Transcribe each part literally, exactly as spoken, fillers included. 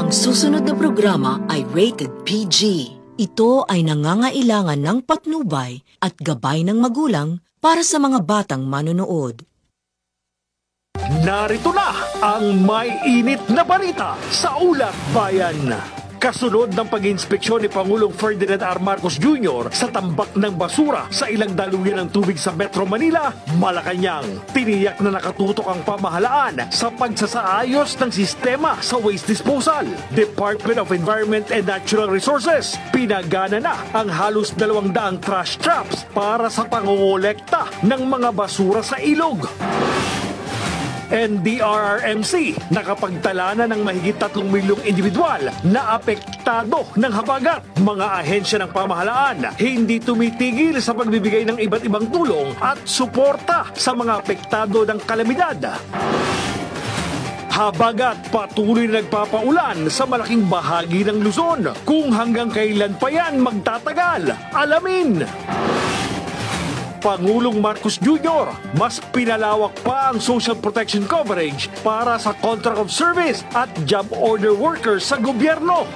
Ang susunod na programa ay rated P G. Ito ay nangangailangan ng patnubay at gabay ng magulang para sa mga batang manonood. Narito na ang may init na balita sa Ulat Bayan. Kasunod ng pag-inspeksyon ni Pangulong Ferdinand R. Marcos Junior sa tambak ng basura sa ilang daluyan ng tubig sa Metro Manila, Malacanang, tiniyak na nakatutok ang pamahalaan sa pagsasaayos ng sistema sa waste disposal. Department of Environment and Natural Resources, pinagana na ang halos dalawang daang trash traps para sa pangongolekta ng mga basura sa ilog. N D R R M C nakapagtala na ng mahigit tatlong milyong individual na apektado ng habagat. Mga ahensya ng pamahalaan hindi tumitigil sa pagbibigay ng iba't ibang tulong at suporta sa mga apektado ng kalamidad. Habagat patuloy na nagpapaulan sa malaking bahagi ng Luzon. Kung hanggang kailan pa yan magtatagal, alamin! Pangulong Marcos Junior, mas pinalawak pa ang social protection coverage para sa contract of service at job order workers sa gobyerno.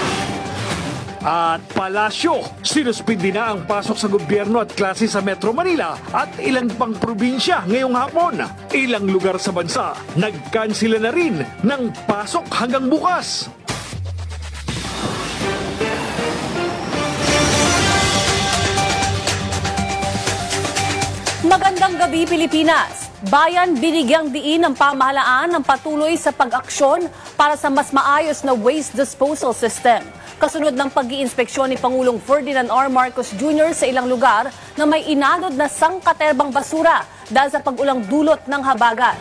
At Palasyo, sinuspindi na ang pasok sa gobyerno at klase sa Metro Manila at ilang pang probinsya ngayong hapon. Ilang lugar sa bansa, nagkansila na rin ng pasok hanggang bukas. Magandang gabi, Pilipinas! Bayan, binigyang diin ng pamahalaan ng patuloy sa pag-aksyon para sa mas maayos na waste disposal system. Kasunod ng pag-iinspeksyon ni Pangulong Ferdinand R. Marcos Junior sa ilang lugar na may inanod na sangkaterbang basura dahil sa pag-ulang dulot ng habagat.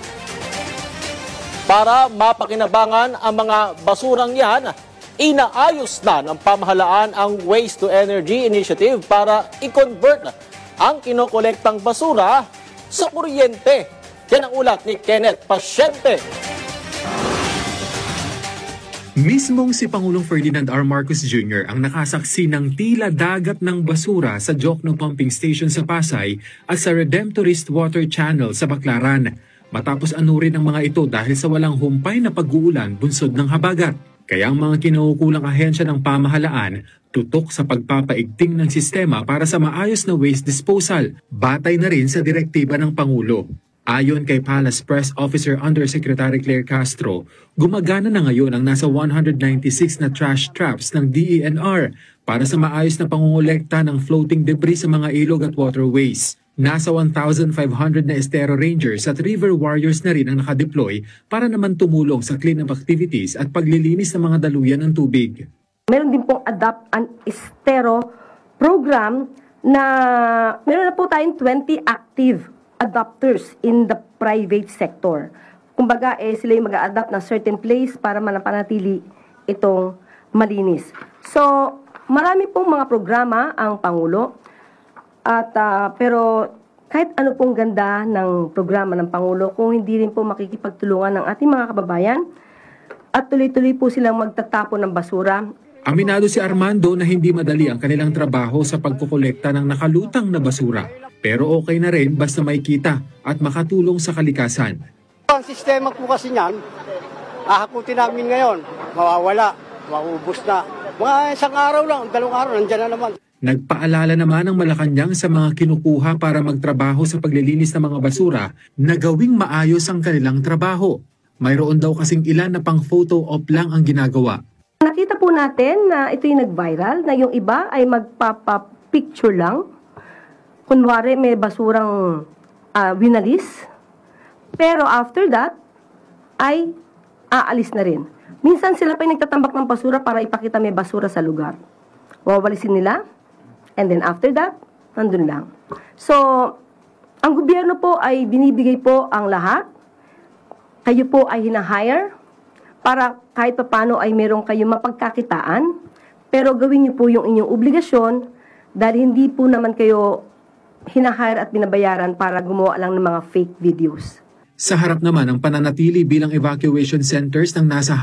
Para mapakinabangan ang mga basurang yan, inaayos na ng pamahalaan ang Waste to Energy Initiative para i-convert ang kinokolektang basura sa kuryente. Yan ang ulat ni Kenneth Pasyente. Mismong si Pangulong Ferdinand R. Marcos Junior ang nakasaksi ng tila dagat ng basura sa Jokno Pumping Station sa Pasay at sa Redemptorist Water Channel sa Baclaran. Matapos anurin ang mga ito dahil sa walang humpay na pag-uulan bunsod ng habagat. Kaya ang mga kinukulang ahensya ng pamahalaan tutok sa pagpapaigting ng sistema para sa maayos na waste disposal, batay na rin sa direktiba ng Pangulo. Ayon kay Palace Press Officer Undersecretary Claire Castro, gumagana na ngayon ang nasa one hundred ninety-six na trash traps ng D E N R para sa maayos na pangongolekta ng floating debris sa mga ilog at waterways. Nasa one thousand five hundred na Estero Rangers at River Warriors na rin ang nakadeploy para naman tumulong sa cleanup activities at paglilinis ng mga daluyan ng tubig. Meron din pong Adapt an Estero program na meron na po tayong twenty active adapters in the private sector. Kumbaga, eh, sila yung mag-a-adapt ng certain place para manapanatili itong malinis. So, marami pong mga programa ang Pangulo. At, uh, pero kahit ano pong ganda ng programa ng Pangulo, kung hindi rin po makikipagtulungan ng ating mga kababayan at tuloy-tuloy po silang magtatapon ng basura. Aminado si Armando na hindi madali ang kanilang trabaho sa pagkukolekta ng nakalutang na basura. Pero okay na rin basta may kita at makatulong sa kalikasan. Ang sistema po kasi niyan, ahakutin namin ngayon, mawawala, maubos na. Mga isang araw lang, dalawang araw, nandiyan na naman. Nagpaalala naman ang Malacanang sa mga kinukuha para magtrabaho sa paglilinis ng mga basura na gawing maayos ang kanilang trabaho. Mayroon daw kasing ilan na pang photo op lang ang ginagawa. Nakita po natin na ito yung nag-viral, na yung iba ay magpapa-picture lang. Kunwari may basurang uh, winalis, pero after that ay aalis na rin. Minsan sila pa yung nagtatambak ng basura para ipakita may basura sa lugar. Wawalisin nila. And then after that, nandun lang. So, ang gobyerno po ay binibigay po ang lahat. Kayo po ay hinahire para kahit pa paano ay meron kayong mapagkakitaan. Pero gawin niyo po yung inyong obligasyon dahil hindi po naman kayo hinahire at binabayaran para gumawa lang ng mga fake videos. Sa harap naman ang pananatili bilang evacuation centers ng nasa